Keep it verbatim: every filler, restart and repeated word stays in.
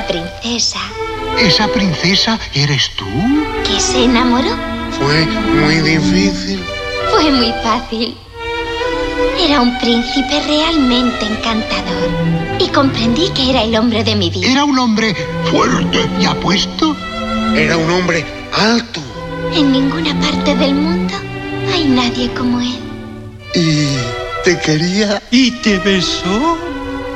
una princesa. ¿Esa princesa eres tú? ¿Que se enamoró? Fue muy difícil. Fue muy fácil. Era un príncipe realmente encantador. Y comprendí que era el hombre de mi vida. ¿Era un hombre fuerte y apuesto? Era un hombre alto. En ninguna parte del mundo hay nadie como él. ¿Y te quería? ¿Y te besó?